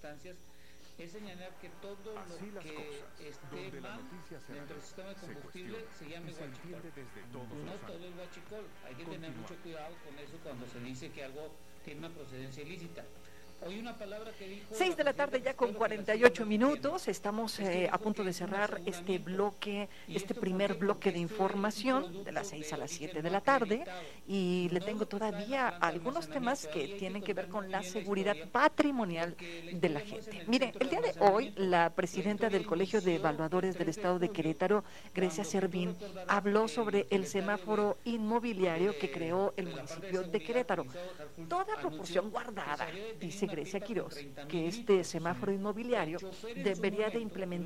circunstancias, es señalar que todo lo que esté mal dentro del sistema de combustible se llame huachicol. No todo es huachicol, hay que tener mucho cuidado con eso cuando se dice que algo tiene una procedencia ilícita. Hoy una palabra que dijo 6 de la tarde ya con 48 minutos, estamos a punto de cerrar este bloque, este primer bloque de información de las 6 a las 7 de la tarde, y le tengo todavía algunos temas que tienen que ver con la seguridad patrimonial de la gente. Mire, el día de hoy la presidenta del Colegio de Evaluadores del Estado de Querétaro, Grecia Servín, habló sobre el semáforo inmobiliario que creó el municipio de Querétaro. Toda proporción guardada, dice Grecia Quiroz, que este semáforo inmobiliario debería de implementar